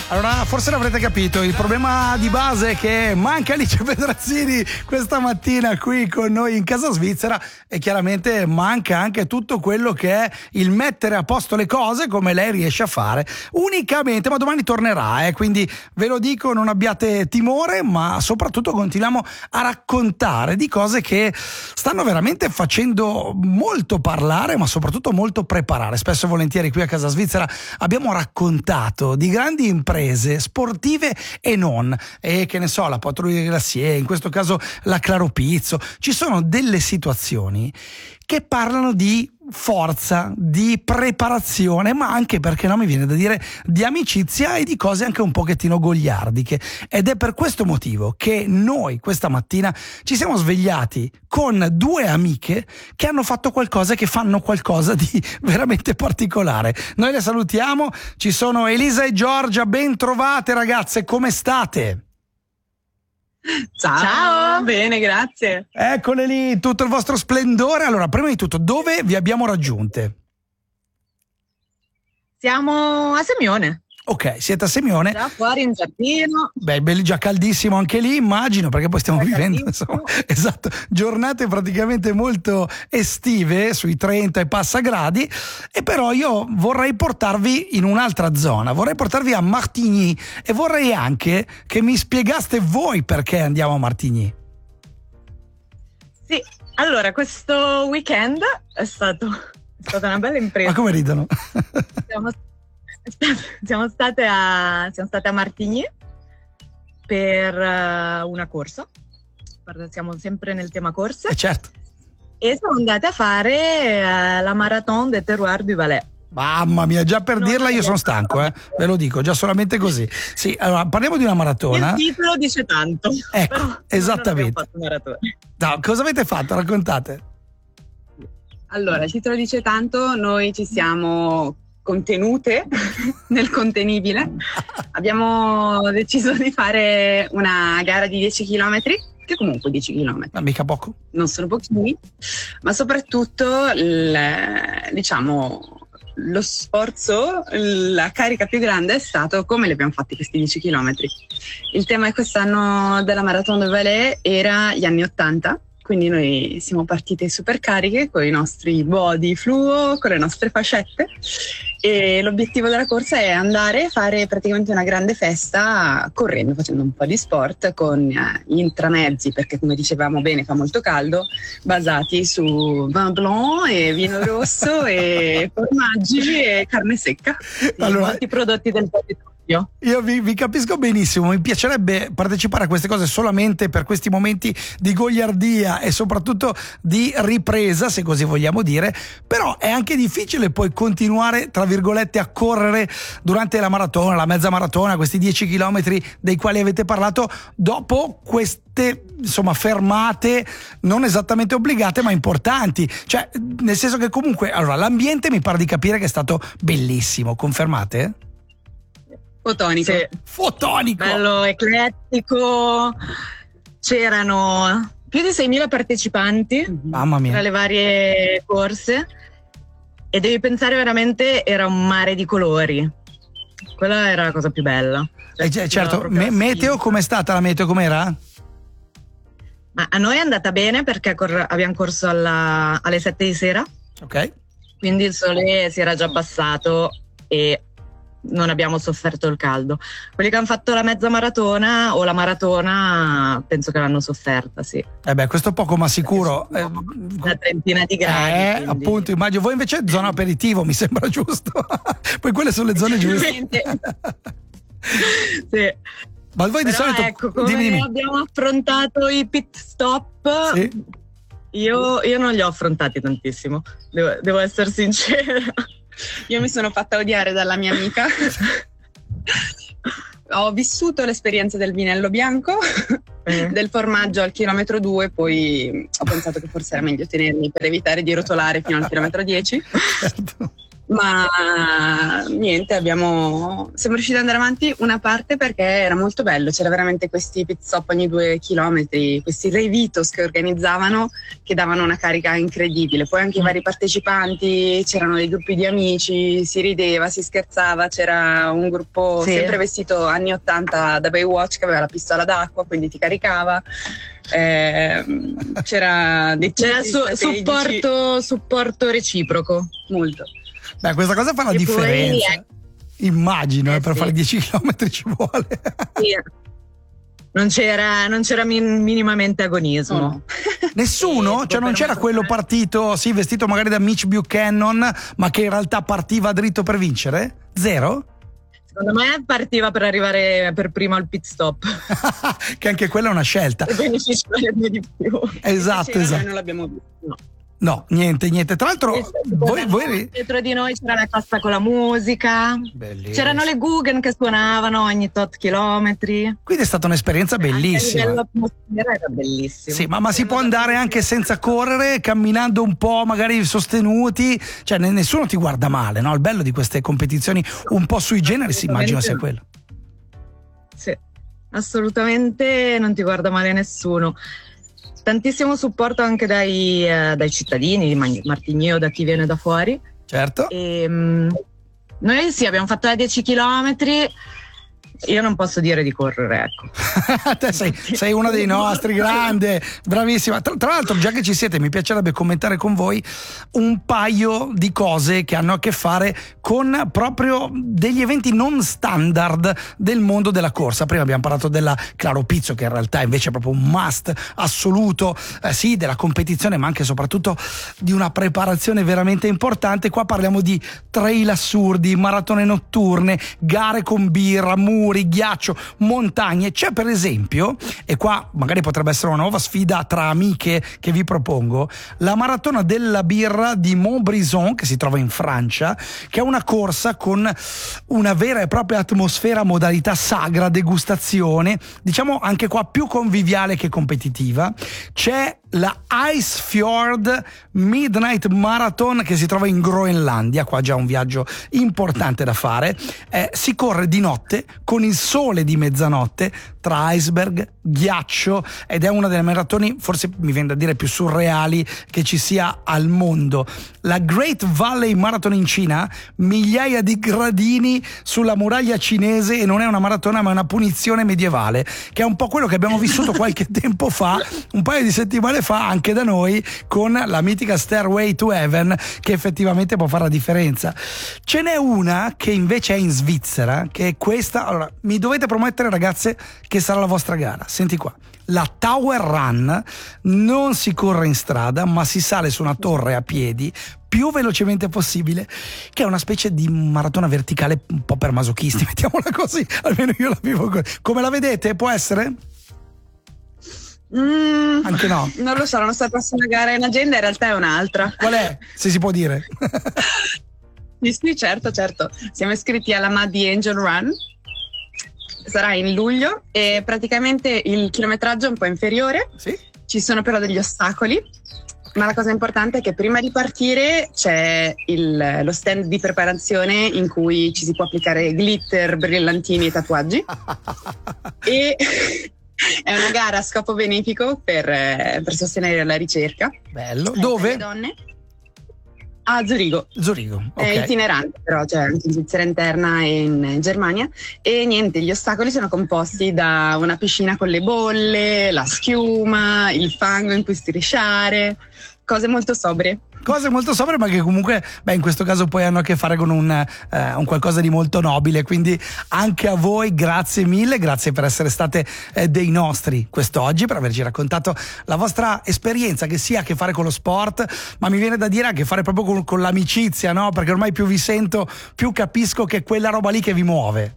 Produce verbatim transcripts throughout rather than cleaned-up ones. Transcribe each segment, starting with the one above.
Allora, forse l'avrete capito, il problema di base è che manca Alice Pedrazzini questa mattina qui con noi in Casa Svizzera e chiaramente manca anche tutto quello che è il mettere a posto le cose come lei riesce a fare unicamente, ma domani tornerà, eh, quindi ve lo dico, non abbiate timore, ma soprattutto continuiamo a raccontare di cose che stanno veramente facendo molto parlare, ma soprattutto molto preparare. Spesso e volentieri qui a Casa Svizzera abbiamo raccontato di grandi imprese sportive e non, e che ne so, la Patrouille Glacier, in questo caso la Claro Pizzo. Ci sono delle situazioni che parlano di forza, di preparazione, ma anche, perché no, mi viene da dire, di amicizia e di cose anche un pochettino goliardiche. Ed è per questo motivo che noi questa mattina ci siamo svegliati con due amiche che hanno fatto qualcosa, che fanno qualcosa di veramente particolare. Noi le salutiamo, ci sono Elisa e Giorgia, ben trovate ragazze, come state? Ciao. Ciao, bene, grazie. Eccole lì, tutto il vostro splendore. Allora, prima di tutto, dove vi abbiamo raggiunte? Siamo a Semione. Ok, siete a Semione. Già fuori in giardino. Beh, belli, già caldissimo anche lì, immagino, perché poi stiamo Già vivendo, insomma, esatto, giornate praticamente molto estive, sui trenta e passa gradi. E però io vorrei portarvi in un'altra zona, vorrei portarvi a Martigny e vorrei anche che mi spiegaste voi perché andiamo a Martigny. Sì, allora questo weekend è stato è stata una bella impresa. Ma come ridono? Siamo Siamo state a, siamo state a Martigny per uh, una corsa. Guarda, siamo sempre nel tema corse. Eh certo. E siamo andate a fare uh, la Marathon des Terroirs du Valais. Mamma mia, già per non dirla io sono stanco, eh. Ve lo dico, già solamente così. Sì, allora parliamo di una maratona. Il titolo dice tanto. Ecco, però esattamente. Non maratona. No, cosa avete fatto? Raccontate. Allora, il titolo dice tanto, noi ci siamo contenute nel contenibile. Abbiamo deciso di fare una gara di dieci chilometri, che comunque dieci chilometri ma mica poco, non sono pochini, ma soprattutto il, diciamo lo sforzo, la carica più grande è stato come li abbiamo fatti questi dieci chilometri. Il tema quest'anno della Marathon du Valais era gli anni ottanta, quindi noi siamo partite super cariche con i nostri body fluo, con le nostre fascette, e l'obiettivo della corsa è andare a fare praticamente una grande festa correndo, facendo un po' di sport con gli intramezzi, perché come dicevamo bene fa molto caldo, basati su vin blanc e vino rosso e formaggi e carne secca, allora, molti prodotti del territorio. Io vi, vi capisco benissimo, mi piacerebbe partecipare a queste cose solamente per questi momenti di goliardia e soprattutto di ripresa, se così vogliamo dire, però è anche difficile poi continuare, tra virgolette, a correre durante la maratona, la mezza maratona, questi dieci chilometri dei quali avete parlato, dopo queste, insomma, fermate non esattamente obbligate ma importanti, cioè nel senso che comunque, allora, l'ambiente mi pare di capire che è stato bellissimo, confermate? Fotonico. Sì. Fotonico. Bello eclettico. C'erano più di seimila partecipanti, mamma mia, tra le varie corse, e devi pensare veramente era un mare di colori. Quella era la cosa più bella. Eh, certo, me- meteo com'è stata la meteo, com'era? Ma a noi è andata bene perché cor- abbiamo corso alla- alle sette di sera. Ok. Quindi il sole si era già abbassato e non abbiamo sofferto il caldo. Quelli che hanno fatto la mezza maratona o la maratona penso che l'hanno sofferta, sì. Eh beh, questo poco ma sicuro. Eh, una trentina di gradi. Eh, quindi... appunto, immagino. Voi invece zona aperitivo, mi sembra giusto. Poi quelle sono le zone giuste. Sì. Ma voi di Però solito, ecco, come dimmi, dimmi. abbiamo affrontato i pit stop, sì. io, io non li ho affrontati tantissimo, devo, devo essere sincera. Io mi sono fatta odiare dalla mia amica. Ho vissuto l'esperienza del vinello bianco, eh. del formaggio al chilometro due, poi ho pensato che forse era meglio tenermi per evitare di rotolare fino al chilometro dieci. Certo. Ma niente, abbiamo siamo riusciti ad andare avanti una parte perché era molto bello, c'era veramente questi pit stop ogni due chilometri, questi revitos che organizzavano, che davano una carica incredibile. Poi anche i vari partecipanti, c'erano dei gruppi di amici, si rideva, si scherzava, c'era un gruppo Sì. sempre vestito anni ottanta da Baywatch che aveva la pistola d'acqua, quindi ti caricava. Eh, c'era dei C'era punti su- strategici. supporto, supporto reciproco. Molto. Beh, questa cosa fa la E poi, differenza. eh, Immagino, eh, eh, per sì. fare dieci chilometri ci vuole. Sì. Non c'era, non c'era min- minimamente agonismo. Oh, no. Nessuno? Sì, Cioè non per c'era un- quello partito, sì, vestito magari da Mitch Buchanan, ma che in realtà partiva dritto per vincere? Zero? Secondo me partiva per arrivare per primo al pit stop. Che anche quella è una scelta. E beneficiarebbe di più. Esatto, C'era, noi esatto. non l'abbiamo visto. No. No, niente, niente. Tra l'altro, E voi, voi... dietro di noi c'era la cassa con la musica. Bellissimo. C'erano le Guggen che suonavano ogni tot chilometri. Quindi è stata un'esperienza Anche a bellissima. livello atmosfera era bellissimo. Sì, ma, ma si può andare anche senza correre, camminando un po', magari sostenuti, cioè ne- nessuno ti guarda male, no? Il bello di queste competizioni un po' sui generis, immagino sia quello. Sì, assolutamente non ti guarda male nessuno. Tantissimo supporto anche dai, eh, dai cittadini di Mag- Martigny o da chi viene da fuori. Certo. E, mm, noi sì, abbiamo fatto dieci chilometri. Io non posso dire di correre, ecco. Te sei, sei uno dei nostri, grande, bravissima. Tra, tra l'altro, già che ci siete, mi piacerebbe commentare con voi un paio di cose che hanno a che fare con proprio degli eventi non standard del mondo della corsa. Prima abbiamo parlato della Claro Pizzo, che in realtà invece è proprio un must assoluto, eh, sì, della competizione, ma anche e soprattutto di una preparazione veramente importante. Qua parliamo di trail assurdi, maratone notturne, gare con birra, muri, ghiaccio, montagne. C'è per esempio, e qua magari potrebbe essere una nuova sfida tra amiche che vi propongo, la maratona della birra di Montbrison, che si trova in Francia, che è una corsa con una vera e propria atmosfera, modalità sagra, degustazione, diciamo anche qua più conviviale che competitiva. C'è la Ice Fjord Midnight Marathon che si trova in Groenlandia, qua già un viaggio importante da fare. Eh, si corre di notte con il sole di mezzanotte tra iceberg, ghiaccio, ed è una delle maratoni, forse mi viene da dire, più surreali che ci sia al mondo. La Great Valley Marathon in Cina, migliaia di gradini sulla muraglia cinese, e non è una maratona ma è una punizione medievale, che è un po' quello che abbiamo vissuto qualche tempo fa, un paio di settimane fa anche da noi, con la mitica Stairway to Heaven, che effettivamente può fare la differenza. Ce n'è una che invece è in Svizzera, che è questa. Allora, mi dovete promettere, ragazze, che sarà la vostra gara. Senti qua, la Tower Run. Non si corre in strada, ma si sale su una torre a piedi più velocemente possibile, che è una specie di maratona verticale un po' per masochisti, mettiamola così, almeno io la vivo così. Come la vedete? Può essere? Mm, Anche no. Non lo so, la nostra prossima gara in agenda in realtà è un'altra. Qual è? Se si può dire. Sì, sì, certo, certo. Siamo iscritti alla Muddy Angel Run. Sarà in luglio e praticamente il chilometraggio è un po' inferiore. Sì? Ci sono però degli ostacoli, ma la cosa importante è che prima di partire c'è il- lo stand di preparazione in cui ci si può applicare glitter, brillantini e tatuaggi. E è una gara a scopo benefico per, eh, per sostenere la ricerca. Bello. Eh, per Dove? le donne. A Zurigo. Zurigo. È Ok. itinerante, però c'è anche in Svizzera interna e in Germania. E niente, gli ostacoli sono composti da una piscina con le bolle, la schiuma, il fango in cui strisciare, cose molto sobrie. Cose molto sobrie, ma che comunque, beh, in questo caso poi hanno a che fare con un, eh, un qualcosa di molto nobile. Quindi anche a voi grazie mille, grazie per essere state eh, dei nostri quest'oggi, per averci raccontato la vostra esperienza, che sia a che fare con lo sport, ma mi viene da dire a che fare proprio con, con l'amicizia, no? Perché ormai più vi sento, più capisco che è quella roba lì che vi muove.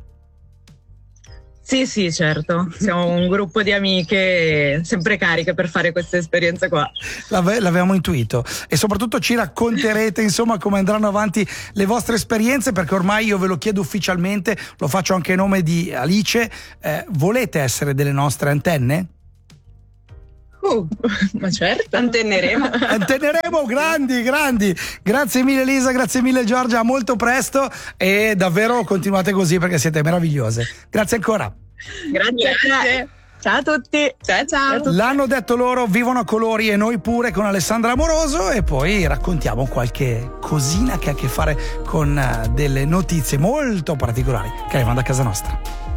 Sì, sì, certo. Siamo un gruppo di amiche sempre cariche per fare queste esperienze qua. L'ave- l'avevamo intuito, e soprattutto ci racconterete insomma come andranno avanti le vostre esperienze, perché ormai io ve lo chiedo ufficialmente, lo faccio anche a nome di Alice, eh, volete essere delle nostre antenne? Uh, ma certo. Antenneremo. Antenneremo, grandi, grandi. Grazie mille Elisa, grazie mille Giorgia, a molto presto e davvero continuate così perché siete meravigliose. Grazie ancora. Grazie. Grazie. Ciao a tutti. Ciao ciao. L'hanno detto loro, vivono a colori e noi pure con Alessandra Amoroso, e poi raccontiamo qualche cosina che ha a che fare con delle notizie molto particolari che arrivano da casa nostra.